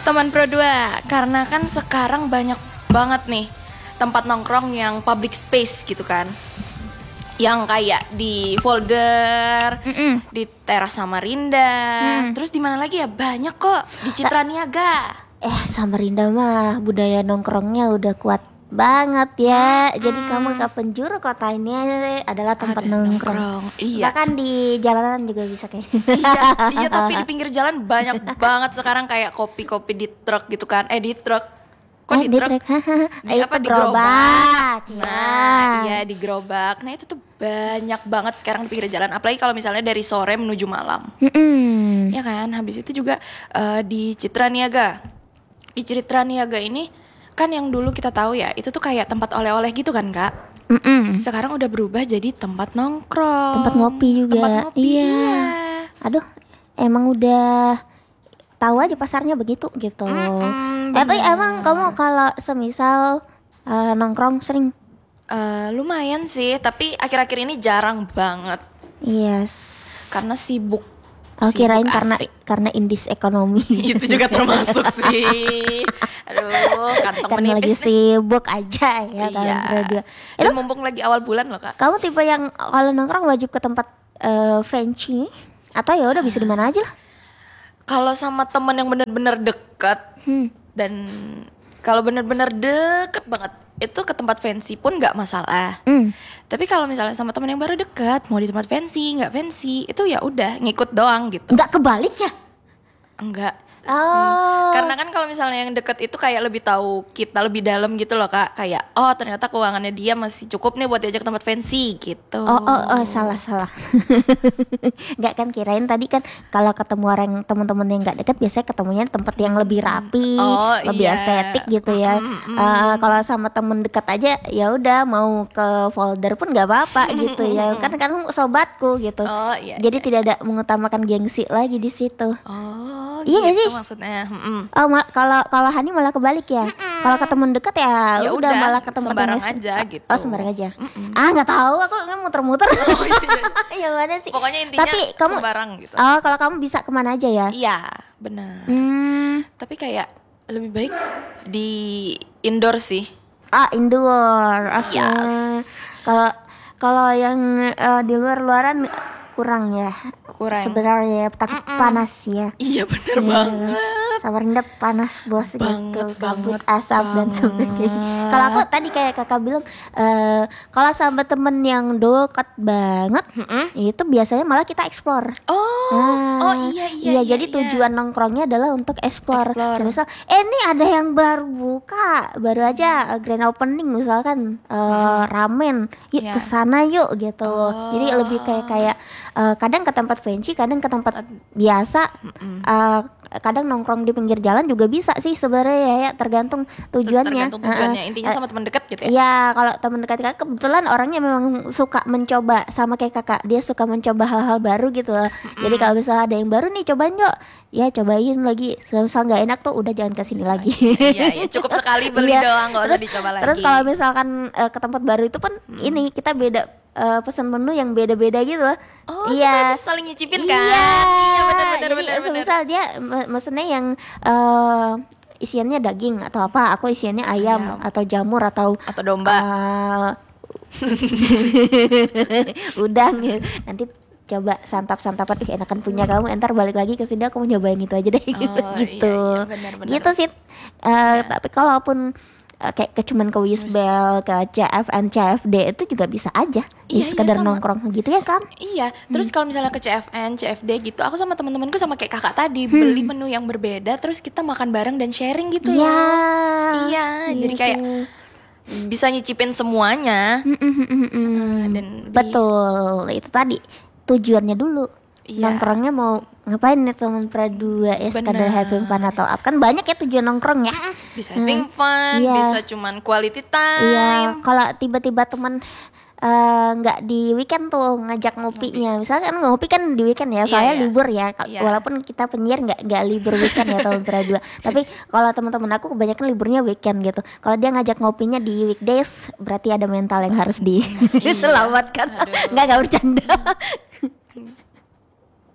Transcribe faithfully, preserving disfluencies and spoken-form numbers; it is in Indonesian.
Teman Pro dua, karena kan sekarang banyak banget nih tempat nongkrong yang public space gitu kan. Yang kayak di Folder, Mm-mm. di Teras Samarinda, Mm. terus di mana lagi ya? Banyak kok di Citra Niaga. Eh Samarinda mah budaya nongkrongnya udah kuat banget ya. Mm-mm. Jadi kamu ke penjuru kota ini adalah tempat Ada nongkrong. nongkrong, iya. Bahkan di jalanan juga bisa kayak. iya, iya tapi di pinggir jalan banyak banget sekarang kayak kopi-kopi di truk gitu kan. Eh di truk. Kok Eh, di truk? Di Di apa apa, di di gerobak. Nah, iya di gerobak. Nah, itu tuh banyak banget sekarang di pinggir jalan. Apalagi kalau misalnya dari sore menuju malam. Mm-mm. Ya kan? Habis itu juga eh, di Citra Niaga. Di Citra Niaga ini kan yang dulu kita tahu ya, itu tuh kayak tempat oleh-oleh gitu kan, Kak? Mm-mm. Sekarang udah berubah jadi tempat nongkrong. Tempat ngopi juga. Tempat ngopi. Iya. Iya. Aduh, emang udah tahu aja pasarnya begitu gitu. Mm-mm, Tapi bener. emang kamu kalau semisal eh, nongkrong sering? Eh, lumayan sih, tapi akhir-akhir ini jarang banget Yes. karena sibuk. Aku Sibuk kirain karena asik. karena indis ekonomi. Itu juga termasuk sih. Aduh, kantong Kan menipis lagi nih. sibuk aja ya kan Iya. berdua. Dan mumpung lagi awal bulan loh, Kak. Kamu tipe yang kalau nongkrong wajib ke tempat eh, fancy atau ya udah bisa di mana aja lah? Kalau sama temen yang bener-bener deket Hmm. dan kalau bener-bener deket banget itu ke tempat fancy pun nggak masalah. Hmm. Tapi kalau misalnya sama temen yang baru deket, mau di tempat fancy, nggak fancy, itu ya udah ngikut doang gitu. Nggak kebalik ya? Enggak. Oh. Karena kan kalau misalnya yang deket itu kayak lebih tahu kita lebih dalam gitu loh, Kak. Kayak oh ternyata keuangannya dia masih cukup nih buat diajak ke tempat fancy gitu. Oh, oh, oh, salah, salah. Nggak kan kirain tadi kan kalau ketemu orang teman-teman yang nggak deket biasanya ketemunya di tempat yang lebih rapi, Oh, lebih iya. estetik gitu ya. Mm, mm, Eh, kalau sama temen dekat aja ya udah mau ke Folder pun nggak apa-apa gitu ya. Kan kamu sobatku gitu. Oh iya. Jadi tidak ada mengutamakan gengsi lagi di situ. Oh Iya nggak gitu sih? maksudnya. Mm-mm. Oh, ma- kalau kalau Hani malah kebalik ya. Kalau ke temen dekat ya, Ya udah udah, malah ke tempat sembarang yang es- aja gitu. Oh, sembarang aja. Mm-mm. Ah, nggak tahu, aku kan muter-muter. Oh, iya. Yang mana sih? Pokoknya intinya Tapi kamu sembarang gitu. Oh, kalau kamu bisa kemana aja ya? Iya, benar. Hmm. Tapi kayak lebih baik di indoor sih. Ah, indoor. Oke. Yes. Kalau kalau yang eh, di luar-luaran kurang ya. Kurang. Sebenarnya takut panas ya. Iya bener Iya. banget. Samarinda panas bos gitu, Banget, kabut, banget, asap dan banget. sebagainya. Kalau aku tadi kayak kakak bilang, eh, kalau sama temen yang dekat banget, Mm-mm. itu biasanya malah kita explore. Oh, Ah, oh iya iya. jadi iya. tujuan nongkrongnya adalah untuk explore. Explore. Misal, eh ini ada yang baru buka, baru aja uh, grand opening misalkan uh, ramen, yuk Iya. ke sana yuk gitu. Oh. Jadi lebih kayak kayak uh, kadang ke tempat fancy, kadang ke tempat biasa. Mm-mm. uh, kadang nongkrong di pinggir jalan juga bisa sih sebenarnya ya, ya, tergantung tujuannya. Tergantung tujuannya. Uh, Intinya uh, sama teman dekat gitu ya. Iya, kalau teman dekat kakak kebetulan orangnya memang suka mencoba sama kayak kakak. Dia suka mencoba hal-hal baru gitu loh. Jadi kalau misalnya ada yang baru nih cobain yuk. Ya cobain lagi. Misal nggak enak tuh udah jangan kesini lagi. Iya, iya, cukup sekali beli Iya. doang, nggak usah Terus- dicoba lagi. Terus kalau misalkan eh, ke tempat baru itu pun ini kita beda eh, pesan menu yang beda-beda gitu loh. Oh, Iya. supaya bisa saling nyicipin kan? Iya, Iya, benar benar jadi benar benar. semisal dia me- mesennya yang eh, isiannya daging atau apa, aku isiannya ayam, Ayam. atau jamur atau Atau domba. eh, udang ya. Nanti coba santap-santapan, ih enakan punya kamu, entar balik lagi ke sini aku mau nyobain itu aja deh. Oh, gitu. iya, iya, benar-benar. Gitu sih. Eh, tapi kalaupun eh, kayak ke cuman ke Wisbel, ke C F N, C F D itu juga bisa aja. Iya, Ih, iya, sekedar sama. nongkrong gitu ya kan? Iya, Hmm. terus kalau misalnya ke C F N, C F D gitu, aku sama teman-temanku sama kayak kakak tadi Hmm. beli menu yang berbeda, terus kita makan bareng dan sharing gitu Iya. loh. Iya, jadi gitu. kayak bisa nyicipin semuanya Mm, mm, mm, mm, mm. dan lebih- Betul, itu tadi tujuannya dulu. Iya. Nongkrongnya mau ngapain nih teman pradua ya, sekadar Benar. having fun atau apa, kan banyak ya tujuan nongkrong ya. bisa having fun, Iya. bisa cuman quality time. Iya, kalau tiba-tiba teman eh, nggak di weekend tuh ngajak ngopinya, misalkan ngopi kan di weekend ya, Iya, soalnya iya. libur ya. Ka- Iya. Walaupun kita penyiar nggak nggak libur weekend ya teman pradua, tapi kalau teman-teman aku kebanyakan liburnya weekend gitu. Kalau dia ngajak ngopinya di weekdays, berarti ada mental yang harus diselamatkan. Aduh. Nggak nggak bercanda.